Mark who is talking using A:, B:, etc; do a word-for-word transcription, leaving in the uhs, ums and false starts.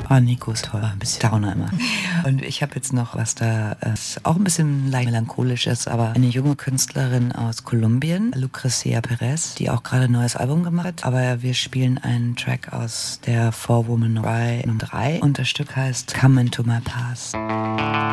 A: Ah, Nico ist toll. Ein bisschen Downer immer. Und ich habe jetzt noch was da, äh, ist auch ein bisschen melancholisch ist, aber eine junge Künstlerin aus Kolumbien, Lucrecia Perez, die auch gerade ein neues Album gemacht hat. Aber wir spielen einen Track aus der Four Woman Rye Nummer drei und das Stück heißt Come Into My Past.